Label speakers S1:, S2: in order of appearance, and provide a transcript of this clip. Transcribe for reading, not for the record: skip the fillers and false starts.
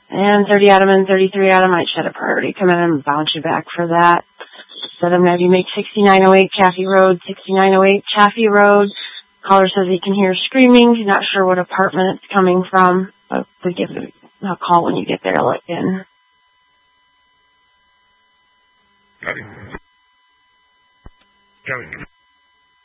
S1: And 30 Adam and 33 Adam, I should have priority come in and bounce you back for that. Set them now, you make 6908 Chaffee Road, 6908 Chaffee Road. Caller says he can hear screaming. He's not sure what apartment it's coming from, but we give him a call when you get there, let in.
S2: Got it.